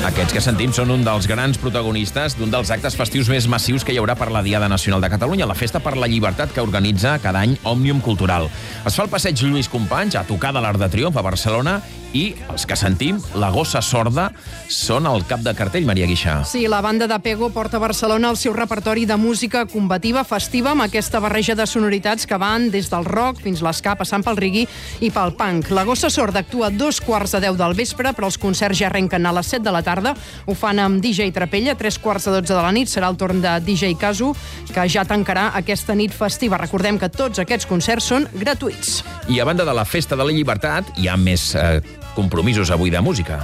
Aquests que sentim són un dels grans protagonistes d'un dels actes festius més massius que hi haurà per la Diada Nacional de Catalunya, la Festa per la Llibertat que organitza cada any Òmnium Cultural. Es fa el passeig Lluís Companys, a tocar de l'Arc de Triomf a Barcelona, i els que sentim, la Gossa Sorda, són el cap de cartell, Maria Guixà. Sí, la banda de Pego porta a Barcelona el seu repertori de música combativa, festiva, amb aquesta barreja de sonoritats que van des del rock fins l'esca, passant pel reggae i pel punk. La Gossa Sorda actua a 2:15 del vespre, però els concerts ja arrenquen a les 7 de la tarda. Ho fan amb DJ Trapella, 3:15 de la nit. Serà el torn de DJ Casu, que ja tancarà aquesta nit festiva. Recordem que tots aquests concerts són gratuïts. I a banda de la Festa de la Llibertat, hi ha més compromisos avui de música.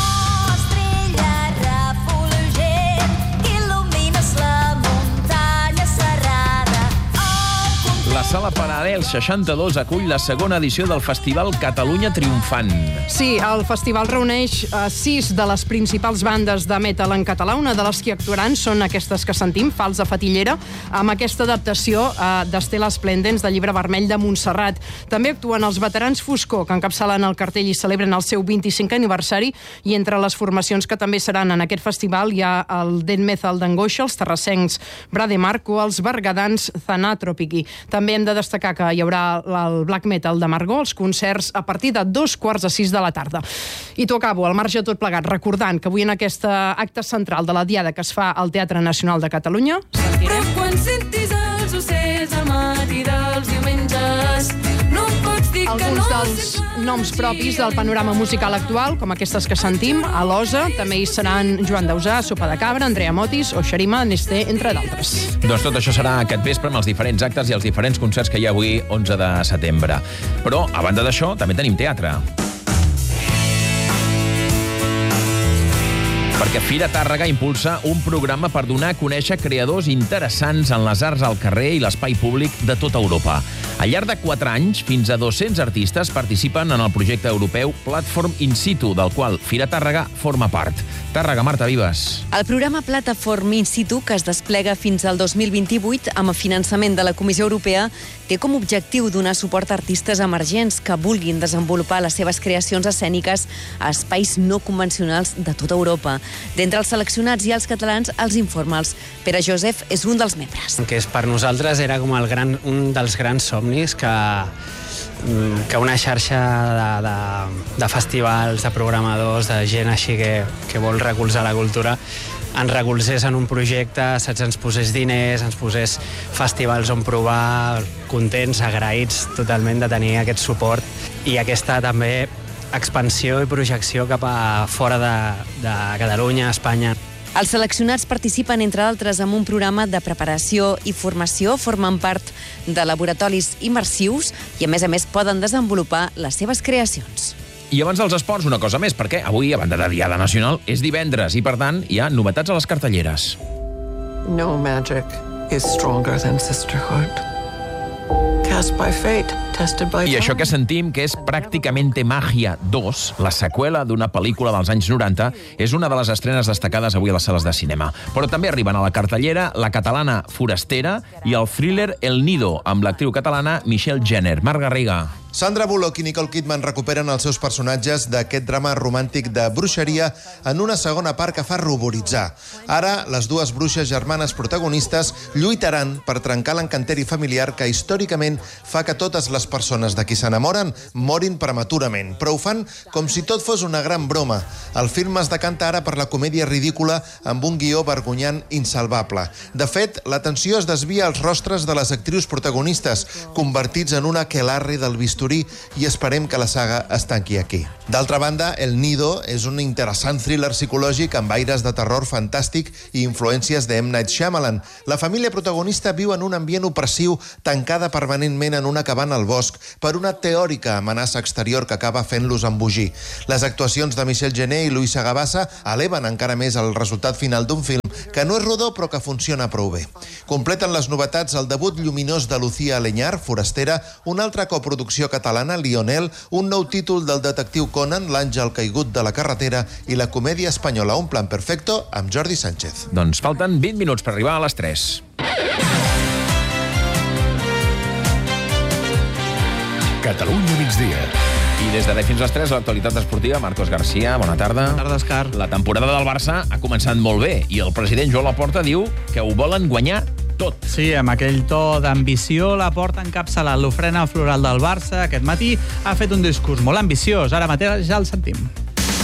La Sala Paral·lel 62 acull la segona edició del Festival Catalunya Triomfant. Sí, el festival reuneix 6 de les principals bandes de metal en català. Una de les que actuaran són aquestes que sentim, Falsa Fatillera, amb aquesta adaptació d'Estela Esplendens, de Llibre Vermell de Montserrat. També actuen els veterans Foscor, que encapçalen el cartell i celebren el seu 25è aniversari, i entre les formacions que també seran en aquest festival hi ha el Death Metal d'Angoixa, els terrassencs Brade Marco, els bergadans Thanatropiki. També hem de destacar que hi haurà el Black Metal de Margó, els concerts a partir de 5:45 de la tarda. I t'ho acabo, al marge de tot plegat, recordant que avui en aquest acte central de la Diada que es fa al Teatre Nacional de Catalunya sentirem... Però quan sentis els ocells al matí dels diumenges, no pots dir que no... Alguns dels noms propis del panorama musical actual, com aquestes que sentim, a l'Osa, també hi seran Joan Dausà, Sopa de Cabra, Andrea Motis o Xerima Nesté, entre d'altres. Doncs tot això serà aquest vespre amb els diferents actes i els diferents concerts que hi ha avui, 11 de setembre. Però, a banda d'això, també tenim teatre. Perquè Fira Tàrrega impulsa un programa per donar a conèixer creadors interessants en les arts al carrer i l'espai públic de tota Europa. Al llarg de 4 anys, fins a 200 artistes participen en el projecte europeu Platform In Situ, del qual Fira Tàrrega forma part. Tàrrega, Marta Vives. El programa Platform In Situ, que es desplega fins al 2028 amb finançament de la Comissió Europea, té com a objectiu donar suport a artistes emergents que vulguin desenvolupar les seves creacions escèniques a espais no convencionals de tota Europa. D'entre els seleccionats i els catalans, els informals. Pere Josep és un dels membres. Que per nosaltres era com un dels grans somnis que una xarxa de festivals, de programadors, de gent així que vol recolzar la cultura, ens recolzés en un projecte, ens posés diners, ens posés festivals on provar, contents, agraïts totalment de tenir aquest suport i aquesta també expansió i projecció cap a fora de Catalunya, Espanya. Els seleccionats participen, entre d'altres, en un programa de preparació i formació, formen part de laboratoris immersius i, a més, poden desenvolupar les seves creacions. I abans dels esports, una cosa més, perquè avui, a banda de Diada Nacional, és divendres i, per tant, hi ha novetats a les cartelleres. No magic is stronger than sisterhood. Cast by fate, tested by time. I això que sentim, que és Pràcticamente Magia 2, la seqüela d'una pel·lícula dels anys 90, és una de les estrenes destacades avui a les sales de cinema. Però també arriben a la cartellera la catalana Forastera i el thriller El Nido, amb l'actriu catalana Michelle Jenner. Marc Garriga. Sandra Bullock i Nicole Kidman recuperen els seus personatges d'aquest drama romàntic de bruixeria en una segona part que fa ruboritzar. Ara, les dues bruixes germanes protagonistes lluitaran per trencar l'encanteri familiar que històricament fa que totes les persones de qui s'enamoren morin prematurament, però ho fan com si tot fos una gran broma. El film es decanta ara per la comèdia ridícula amb un guió vergonyant insalvable. De fet, l'atenció es desvia als rostres de les actrius protagonistes, convertits en una aquelarre del bisturí, i esperem que la saga es tanqui aquí. D'altra banda, El Nido és un interessant thriller psicològic amb aires de terror fantàstic i influències de M. Night Shyamalan. La família protagonista viu en un ambient opressiu, tancada permanentment en una cabana al bosc per una teòrica amenaça exterior que acaba fent-los embogir. Les actuacions de Michelle Jenner i Luisa Gabassa eleven encara més el resultat final d'un film que no és rodó però que funciona prou bé. Completen les novetats el debut lluminós de Lucía Aleñar, Forastera, una altra coproducció catalana, Lionel, un nou títol del detectiu Conan, L'àngel caigut de la carretera, i la comèdia espanyola Un plan perfecto amb Jordi Sánchez. Doncs falten 20 minuts per arribar a les 3. Catalunya migdia. I des de fins a les 3, l'actualitat esportiva, Marcos García, bona tarda. Bona tarda, Òscar. La temporada del Barça ha començat molt bé i el president Joan Laporta diu que ho volen guanyar tot. Sí, amb aquell to d'ambició, Laporta ha encapçalat l'ofrena floral del Barça. Aquest matí ha fet un discurs molt ambiciós. Ara mateix ja el sentim.